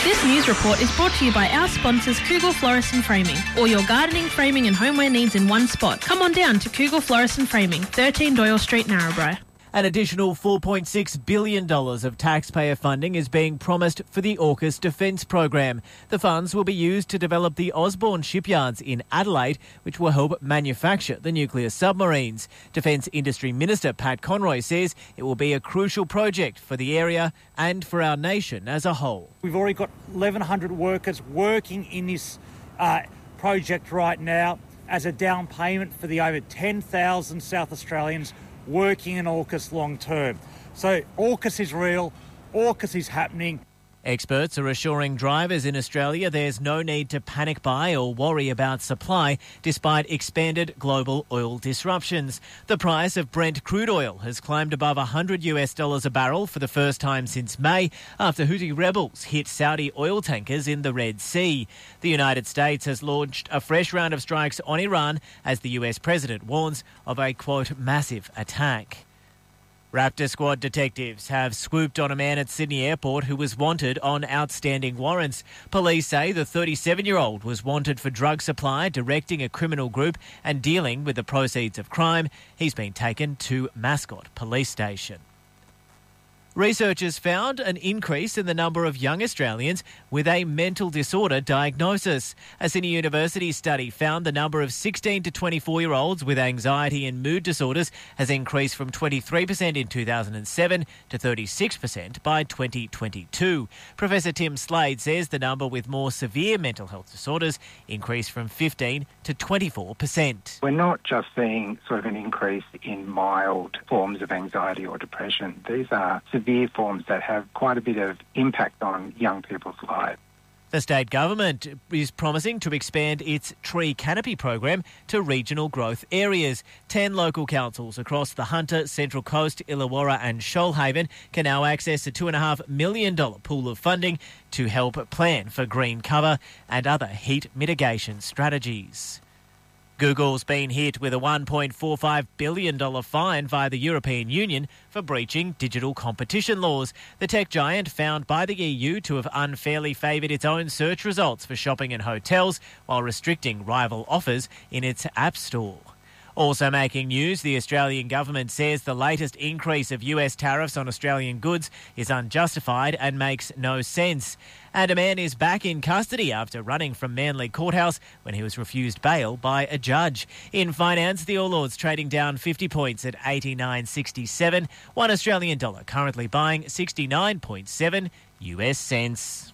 This news report is brought to you by our sponsors Kugel Florist and Framing. All your gardening, framing and homeware needs in one spot. Come on down to Kugel Florist and Framing, 13 Doyle Street, Narrabri. An additional $4.6 billion of taxpayer funding is being promised for the AUKUS Defence Program. The funds will be used to develop the Osborne shipyards in Adelaide, which will help manufacture the nuclear submarines. Defence Industry Minister Pat Conroy says it will be a crucial project for the area and for our nation as a whole. We've already got 1,100 workers working in this project right now as a down payment for the over 10,000 South Australians working in AUKUS long term. So AUKUS is real, AUKUS is happening. Experts are assuring drivers in Australia there's no need to panic buy or worry about supply despite expanded global oil disruptions. The price of Brent crude oil has climbed above $100 a barrel for the first time since May after Houthi rebels hit Saudi oil tankers in the Red Sea. The United States has launched a fresh round of strikes on Iran as the US president warns of a, quote, massive attack. Raptor Squad detectives have swooped on a man at Sydney Airport who was wanted on outstanding warrants. Police say the 37-year-old was wanted for drug supply, directing a criminal group and dealing with the proceeds of crime. He's been taken to Mascot Police Station. Researchers found an increase in the number of young Australians with a mental disorder diagnosis. A Sydney University study found the number of 16 to 24-year-olds with anxiety and mood disorders has increased from 23% in 2007 to 36% by 2022. Professor Tim Slade says the number with more severe mental health disorders increased from 15 to 24%. We're not just seeing sort of an increase in mild forms of anxiety or depression. These are severe forms that have quite a bit of impact on young people's lives. The state government is promising to expand its tree canopy program to regional growth areas. 10 local councils across the Hunter, Central Coast, Illawarra and Shoalhaven can now access a $2.5 million pool of funding to help plan for green cover and other heat mitigation strategies. Google's been hit with a $1.45 billion fine via the European Union for breaching digital competition laws. The tech giant found by the EU to have unfairly favoured its own search results for shopping and hotels while restricting rival offers in its App Store. Also making news, the Australian government says the latest increase of US tariffs on Australian goods is unjustified and makes no sense. And a man is back in custody after running from Manly Courthouse when he was refused bail by a judge. In finance, the All Ords trading down 50 points at 89.67. $1 Australian dollar currently buying 69.7 US cents.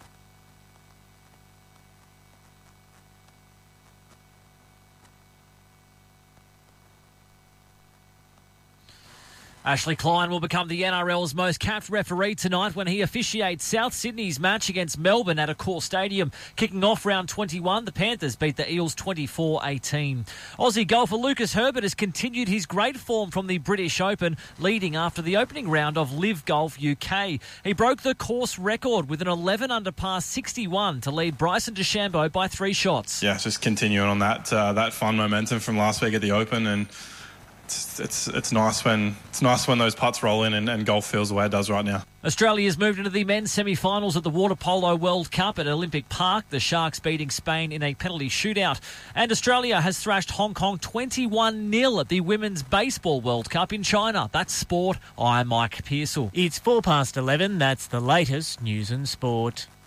Ashley Klein will become the NRL's most capped referee tonight when he officiates South Sydney's match against Melbourne at Accor Stadium. Kicking off round 21, the Panthers beat the Eels 24-18. Aussie golfer Lucas Herbert has continued his great form from the British Open, leading after the opening round of Live Golf UK. He broke the course record with an 11 under par 61 to lead Bryson DeChambeau by 3 shots. Yeah, just continuing on that fun momentum from last week at the Open, and it's nice when those putts roll in and golf feels the way it does right now. Australia's moved into the men's semi-finals at the Water Polo World Cup at Olympic Park. The Sharks beating Spain in a penalty shootout. And Australia has thrashed Hong Kong 21-0 at the Women's Baseball World Cup in China. That's sport. I'm Mike Pearsall. It's 11:04. That's the latest news and sport.